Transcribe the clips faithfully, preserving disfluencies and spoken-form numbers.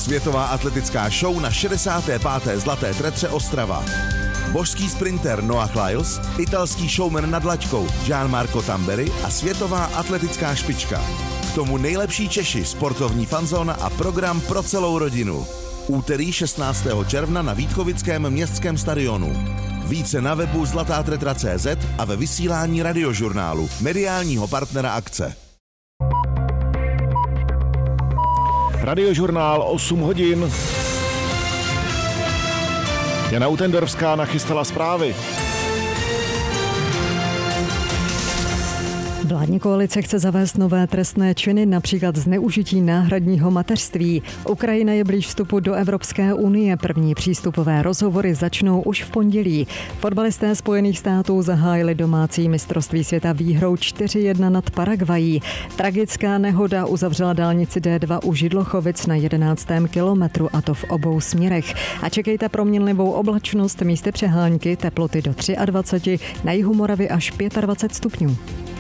Světová atletická show na šedesáté páté Zlaté tretře Ostrava. Božský sprinter Noah Lyles, italský showman nad laťkou Gianmarco Tamberi a světová atletická špička. K tomu nejlepší Češi, sportovní fanzóna a program pro celou rodinu. Úterý šestnáctého června na Vítkovickém městském stadionu. Více na webu zlatátetra tečka cé zet a ve vysílání Radiožurnálu, mediálního partnera akce. Radiožurnál osm hodin. Jana Utendorská nachystala zprávy. Vládní koalice chce zavést nové trestné činy, například zneužití náhradního mateřství. Ukrajina je blíž vstupu do Evropské unie. První přístupové rozhovory začnou už v pondělí. Fotbalisté Spojených států zahájili domácí mistrovství světa výhrou čtyři jedna nad Paraguayí. Tragická nehoda uzavřela dálnici D dva u Židlochovic na jedenáctém kilometru, a to v obou směrech. A čekejte proměnlivou oblačnost, místy přehánky, teploty do dvacet tři, na jihu Moravy až dvacet pět stupňů.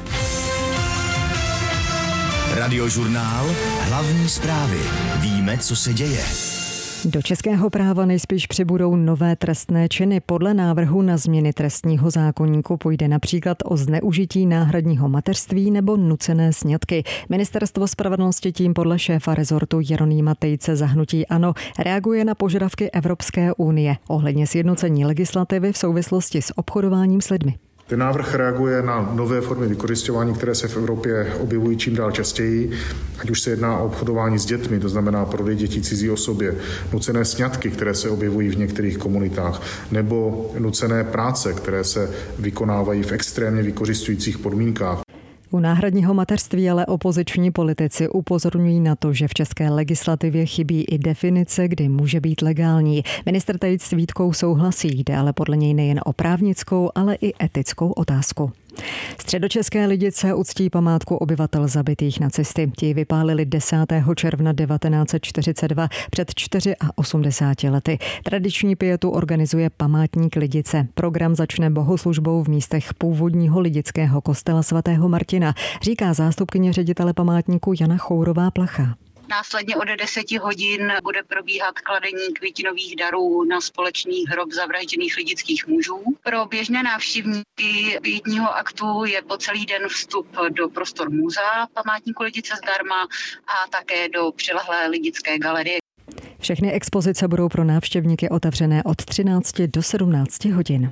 Radiožurnál, hlavní zprávy. Víme, co se děje. Do českého práva nejspíš přibudou nové trestné činy. Podle návrhu na změny trestního zákoníku půjde například o zneužití náhradního mateřství nebo nucené sňatky. Ministerstvo spravedlnosti tím podle šéfa rezortu Jeronýma Tejce za hnutí ANO reaguje na požadavky Evropské unie ohledně sjednocení legislativy v souvislosti s obchodováním s lidmi. Ten návrh reaguje na nové formy vykořisťování, které se v Evropě objevují čím dál častěji, ať už se jedná o obchodování s dětmi, to znamená prodej dětí cizí osobě, nucené sňatky, které se objevují v některých komunitách, nebo nucené práce, které se vykonávají v extrémně vykořisťujících podmínkách. U náhradního mateřství ale opoziční politici upozorňují na to, že v české legislativě chybí i definice, kdy může být legální. Ministr Tejc s výtkou souhlasí, jde ale podle něj nejen o právnickou, ale i etickou otázku. Středočeské Lidice uctí památku obyvatel zabitých nacisty. Ti vypálili desátého června devatenáct set čtyřicet dva před osmdesáti čtyřmi lety. Tradiční pietu organizuje Památník Lidice. Program začne bohoslužbou v místech původního lidického kostela svatého Martina, říká zástupkyně ředitele památníku Jana Chourová-Plachá. Následně od deseti hodin bude probíhat kladení květinových darů na společný hrob zavražděných lidických mužů. Pro běžné návštěvníky pětního aktu je po celý den vstup do prostor muzea Památníku Lidice zdarma a také do přilehlé lidické galerie. Všechny expozice budou pro návštěvníky otevřené od třinácti do sedmnácti hodin.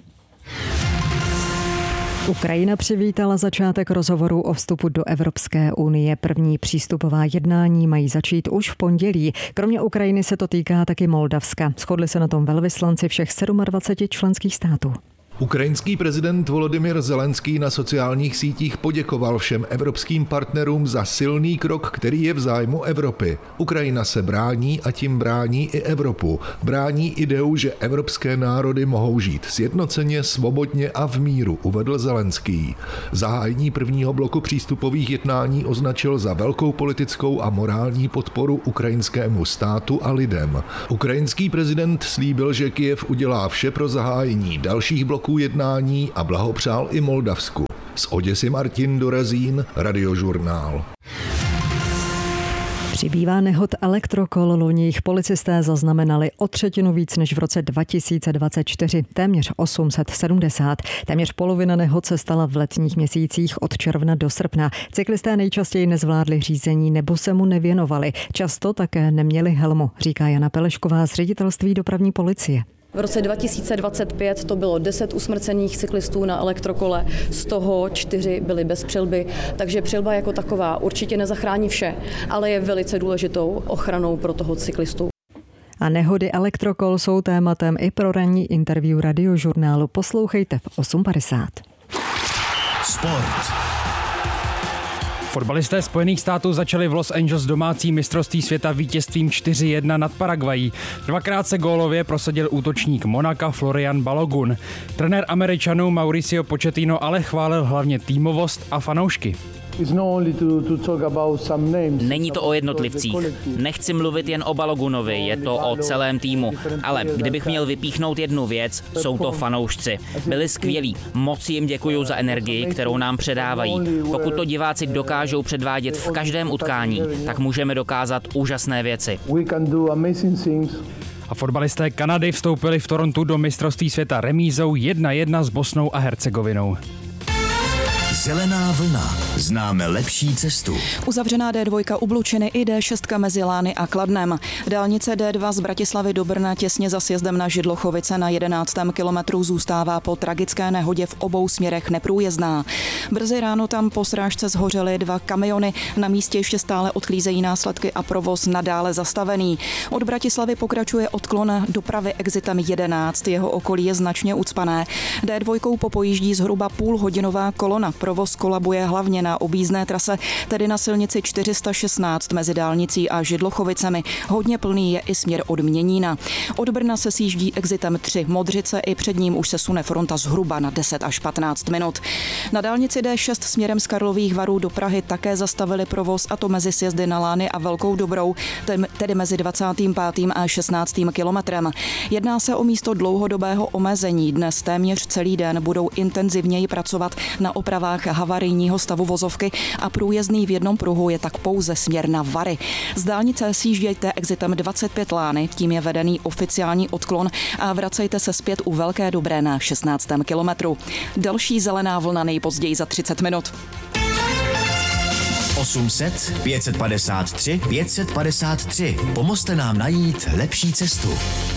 Ukrajina přivítala začátek rozhovorů o vstupu do Evropské unie. První přístupová jednání mají začít už v pondělí. Kromě Ukrajiny se to týká taky Moldavska. Shodli se na tom velvyslanci všech dvaceti sedmi členských států. Ukrajinský prezident Volodymyr Zelenský na sociálních sítích poděkoval všem evropským partnerům za silný krok, který je v zájmu Evropy. Ukrajina se brání a tím brání i Evropu. Brání ideu, že evropské národy mohou žít sjednoceně, svobodně a v míru, uvedl Zelenský. Zahájení prvního bloku přístupových jednání označil za velkou politickou a morální podporu ukrajinskému státu a lidem. Ukrajinský prezident slíbil, že Kyjev udělá vše pro zahájení dalších bloků jednání a blahopřál i Moldavsku. Z Oděsy Martin Dorazín, Radiožurnál. Přibývá nehod elektrokol, loni jich policisté zaznamenali o třetinu víc než v roce dva tisíce dvacet čtyři, téměř osm set sedmdesát. Téměř polovina nehod se stala v letních měsících od června do srpna. Cyklisté nejčastěji nezvládli řízení nebo se mu nevěnovali. Často také neměli helmu, říká Jana Pelešková z ředitelství dopravní policie. V roce dva tisíce dvacet pět to bylo deset usmrcených cyklistů na elektrokole, z toho čtyři byly bez přilby, takže přilba jako taková určitě nezachrání vše, ale je velice důležitou ochranou pro toho cyklistu. A nehody elektrokol jsou tématem i pro ranní interview Radiožurnálu. Poslouchejte v osm padesát. Sport. Fotbalisté Spojených států začali v Los Angeles domácí mistrovství světa vítězstvím čtyři jedna nad Paraguayí. Dvakrát se gólově prosadil útočník Monaka Florian Balogun. Trenér Američanů Mauricio Pochettino ale chválil hlavně týmovost a fanoušky. Není to o jednotlivcích. Nechci mluvit jen o Balogunovi, je to o celém týmu. Ale kdybych měl vypíchnout jednu věc, jsou to fanoušci. Byli skvělí. Moc jim děkuju za energii, kterou nám předávají. Pokud to diváci dokážou předvádět v každém utkání, tak můžeme dokázat úžasné věci. A fotbalisté Kanady vstoupili v Torontu do mistrovství světa remízou jedna jedna s Bosnou a Hercegovinou. Zelená vlna. Známe lepší cestu. Uzavřená D dva u Blučiny i D šest mezi Lány a Kladnem. Dálnice D dva z Bratislavy do Brna těsně za sjezdem na Židlochovice na jedenáctém kilometru zůstává po tragické nehodě v obou směrech neprůjezdná. Brzy ráno tam po srážce zhořely dva kamiony, na místě ještě stále odklízejí následky a provoz nadále zastavený. Od Bratislavy pokračuje odklon dopravy exitem jedenáct, jeho okolí je značně ucpané. D dva popojíždí zhruba půlhodinová kolona. Provoz kolabuje hlavně na objízdné trase, tedy na silnici čtyři sta šestnáct mezi dálnicí a Židlochovicemi. Hodně plný je i směr od Měnína. Od Brna se sjíždí exitem tři Modřice, i před ním už se sune fronta zhruba na deset až patnáct minut. Na dálnici D šest směrem z Karlových Varů do Prahy také zastavili provoz, a to mezi sjezdy na Lány a Velkou Dobrou, tedy mezi dvacátým pátým a šestnáctým kilometrem. Jedná se o místo dlouhodobého omezení. Dnes téměř celý den budou intenzivněji pracovat na opravách havarijního stavu vozovky a průjezdný v jednom pruhu je tak pouze směr na Vary. Z dálnice sjíždějte exitem dvacet pět Lány, tím je vedený oficiální odklon, a vracejte se zpět u Velké Dobré na šestnáctém kilometru. Další zelená vlna nejpozději za třicet minut. osm set pět set padesát tři pět set padesát tři. Pomozte nám najít lepší cestu.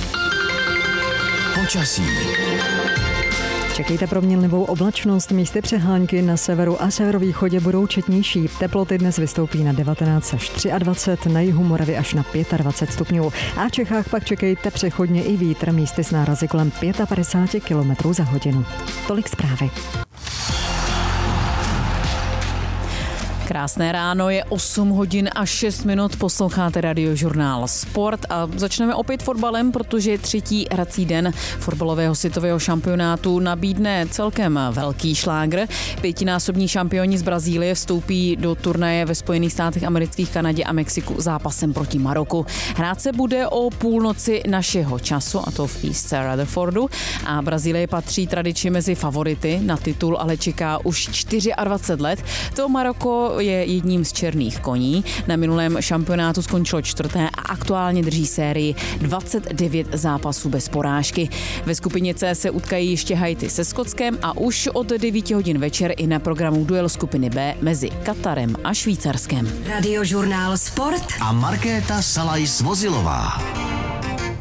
Počasí. Čekejte proměnlivou oblačnost, místy přehánky na severu a severovýchodě budou četnější. Teploty dnes vystoupí na devatenáct až dvacet tři, na jihu Moravy až na dvacet pět stupňů. A v Čechách pak čekejte přechodně i vítr, místy s nárazy kolem padesát pět kilometrů za hodinu. Tolik zprávy. Krásné ráno, je osm hodin a šest minut, posloucháte Radiožurnál Sport a začneme opět fotbalem, protože třetí hrací den fotbalového světového šampionátu nabídne celkem velký šlágr. Pětinásobní šampioni z Brazílie vstoupí do turnaje ve Spojených státech amerických, Kanadě a Mexiku zápasem proti Maroku. Hrát se bude o půlnoci našeho času, a to v East Rutherfordu, a Brazílie patří tradičně mezi favority na titul, ale čeká už dvacet čtyři let. To Maroko je jedním z černých koní. Na minulém šampionátu skončilo čtvrté a aktuálně drží sérii dvacet devět zápasů bez porážky. Ve skupině C se utkají ještě Haiti se Skotskem a už od devíti hodin večer i na programu duel skupiny B mezi Katarem a Švýcarskem. Radiožurnál Sport a Markéta Salajs-Vozilová.